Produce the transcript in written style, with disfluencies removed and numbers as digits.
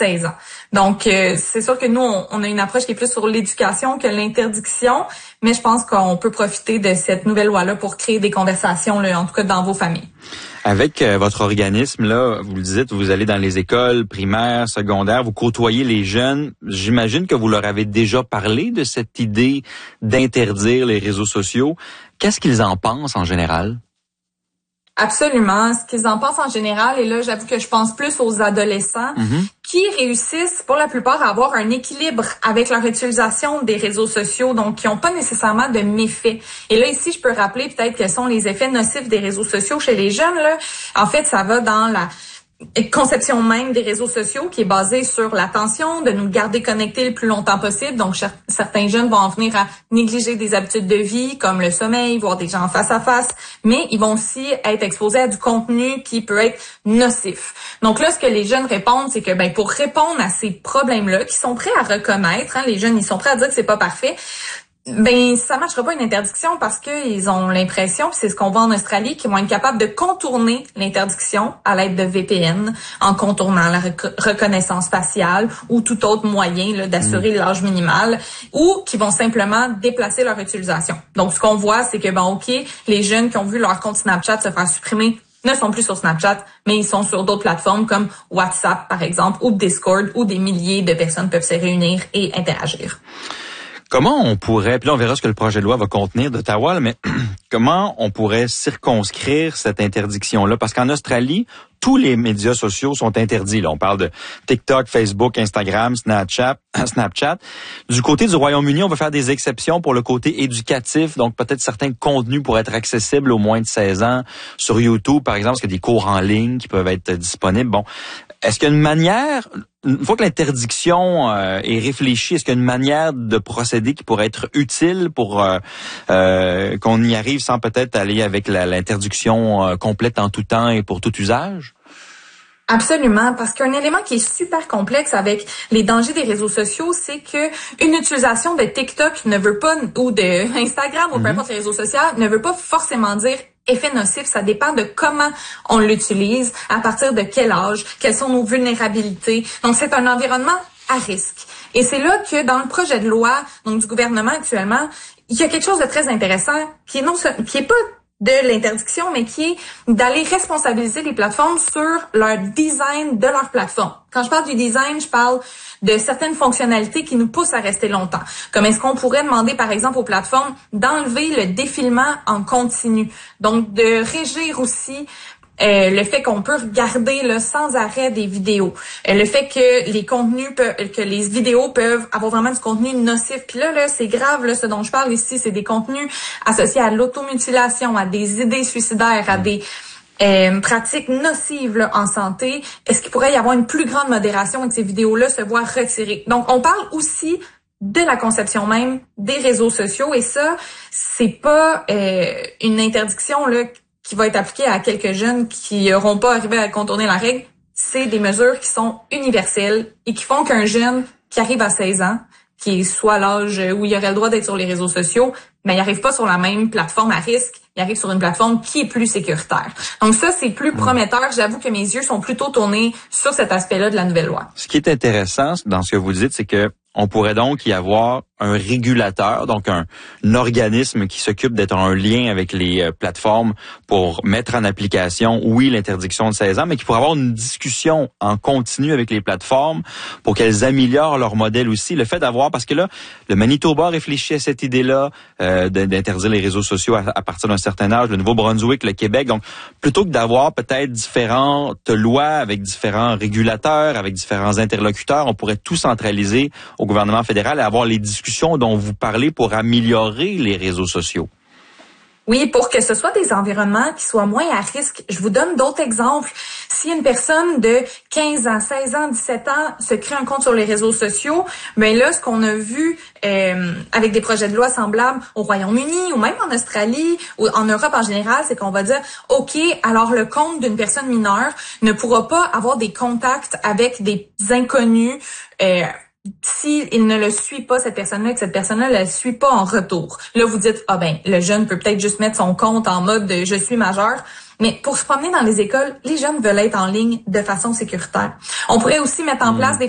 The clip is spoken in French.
16 ans. Donc, c'est sûr que nous, on a une approche qui est plus sur l'éducation que l'interdiction, mais je pense qu'on peut profiter de cette nouvelle loi-là pour créer des conversations, là, en tout cas dans vos familles. Avec votre organisme, là, vous le dites, vous allez dans les écoles primaires, secondaires, vous côtoyez les jeunes. J'imagine que vous leur avez déjà parlé de cette idée d'interdire les réseaux sociaux. Qu'est-ce qu'ils en pensent en général? Absolument. Ce qu'ils en pensent en général, et là, j'avoue que je pense plus aux adolescents qui réussissent pour la plupart à avoir un équilibre avec leur utilisation des réseaux sociaux, donc qui n'ont pas nécessairement de méfaits. Et là, ici, je peux rappeler peut-être quels sont les effets nocifs des réseaux sociaux chez les jeunes, là. En fait, ça va dans la conception même des réseaux sociaux qui est basée sur l'attention, de nous garder connectés le plus longtemps possible. Donc, certains jeunes vont en venir à négliger des habitudes de vie comme le sommeil, voir des gens face à face, mais ils vont aussi être exposés à du contenu qui peut être nocif. Donc là, ce que les jeunes répondent, c'est que pour répondre à ces problèmes-là, qu'ils sont prêts à reconnaître, les jeunes, ils sont prêts à dire que c'est pas parfait, ça marchera pas une interdiction parce que ils ont l'impression, puis c'est ce qu'on voit en Australie, qu'ils vont être capables de contourner l'interdiction à l'aide de VPN, en contournant la reconnaissance faciale ou tout autre moyen là, d'assurer l'âge minimal, ou qui vont simplement déplacer leur utilisation. Donc, ce qu'on voit, c'est que les jeunes qui ont vu leur compte Snapchat se faire supprimer ne sont plus sur Snapchat, mais ils sont sur d'autres plateformes comme WhatsApp, par exemple, ou Discord, où des milliers de personnes peuvent se réunir et interagir. Comment on pourrait, puis là on verra ce que le projet de loi va contenir d'Ottawa, mais comment on pourrait circonscrire cette interdiction-là? Parce qu'en Australie, tous les médias sociaux sont interdits. Là, on parle de TikTok, Facebook, Instagram, Snapchat. Du côté du Royaume-Uni, on va faire des exceptions pour le côté éducatif. Donc, peut-être certains contenus pourraient être accessibles aux moins de 16 ans sur YouTube, par exemple, parce qu'il y a des cours en ligne qui peuvent être disponibles. Bon, est-ce qu'il y a une manière, une fois que l'interdiction est réfléchie, est-ce qu'il y a une manière de procéder qui pourrait être utile pour qu'on y arrive sans peut-être aller avec l'interdiction complète en tout temps et pour tout usage? Absolument, parce qu'un élément qui est super complexe avec les dangers des réseaux sociaux, c'est que une utilisation de TikTok ne veut pas, ou de Instagram ou peu importe les réseaux sociaux, ne veut pas forcément dire effet nocif. Ça dépend de comment on l'utilise, à partir de quel âge, quelles sont nos vulnérabilités. Donc, c'est un environnement à risque. Et c'est là que dans le projet de loi donc du gouvernement actuellement, il y a quelque chose de très intéressant qui est pas de l'interdiction, mais qui est d'aller responsabiliser les plateformes sur leur design de leur plateforme. Quand je parle du design, je parle de certaines fonctionnalités qui nous poussent à rester longtemps. Comme est-ce qu'on pourrait demander, par exemple, aux plateformes d'enlever le défilement en continu. Donc, de régir aussi le fait qu'on peut regarder là, sans arrêt des vidéos, le fait que les vidéos peuvent avoir vraiment du contenu nocif. Puis là, c'est grave, là, ce dont je parle ici, c'est des contenus associés à l'automutilation, à des idées suicidaires, à des pratiques nocives là, en santé. Est-ce qu'il pourrait y avoir une plus grande modération et que ces vidéos-là se voient retirées? Donc, on parle aussi de la conception même des réseaux sociaux, et ça, c'est pas une interdiction là qui va être appliquée à quelques jeunes qui n'auront pas arrivé à contourner la règle. C'est des mesures qui sont universelles et qui font qu'un jeune qui arrive à 16 ans, qui est soit l'âge où il aurait le droit d'être sur les réseaux sociaux, mais il n'arrive pas sur la même plateforme à risque, il arrive sur une plateforme qui est plus sécuritaire. Donc ça, c'est plus prometteur. J'avoue que mes yeux sont plutôt tournés sur cet aspect-là de la nouvelle loi. Ce qui est intéressant dans ce que vous dites, c'est que on pourrait donc y avoir un régulateur, donc un organisme qui s'occupe d'être en lien avec les plateformes pour mettre en application, oui, l'interdiction de 16 ans, mais qui pourrait avoir une discussion en continu avec les plateformes pour qu'elles améliorent leur modèle aussi. Le fait d'avoir, parce que là, le Manitoba réfléchit à cette idée-là d'interdire les réseaux sociaux à partir d'un certain âge, le Nouveau-Brunswick, le Québec. Donc, plutôt que d'avoir peut-être différentes lois avec différents régulateurs, avec différents interlocuteurs, on pourrait tout centraliser au gouvernement fédéral et avoir les discussions dont vous parlez pour améliorer les réseaux sociaux. Oui, pour que ce soit des environnements qui soient moins à risque. Je vous donne d'autres exemples. Si une personne de 15 ans, 16 ans, 17 ans se crée un compte sur les réseaux sociaux, ben là, ce qu'on a vu avec des projets de loi semblables au Royaume-Uni ou même en Australie ou en Europe en général, c'est qu'on va dire, OK, alors le compte d'une personne mineure ne pourra pas avoir des contacts avec des inconnus si il ne le suit pas, cette personne-là, et que cette personne-là ne le suit pas en retour. Là, vous dites, le jeune peut peut-être juste mettre son compte en mode « je suis majeur ». Mais pour se promener dans les écoles, les jeunes veulent être en ligne de façon sécuritaire. On pourrait aussi mettre en place des